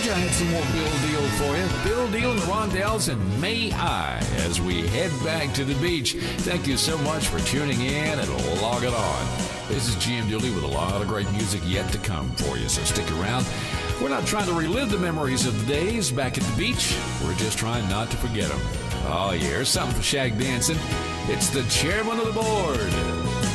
you I had some more Bill Deal for you. Bill Deal and the Rondells and May I as we head back to the beach. Thank you so much for tuning in and logging on. This is GM Dooley with a lot of great music yet to come for you, so stick around. We're not trying to relive the memories of the days back at the beach. We're just trying not to forget them. Oh, yeah, here's something for shag dancing. It's the chairman of the board.